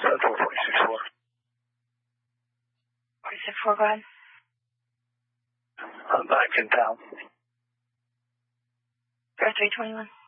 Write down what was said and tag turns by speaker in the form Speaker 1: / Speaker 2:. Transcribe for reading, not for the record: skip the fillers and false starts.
Speaker 1: 74464.
Speaker 2: 464, go ahead.
Speaker 1: I'm back in town.
Speaker 2: For 321.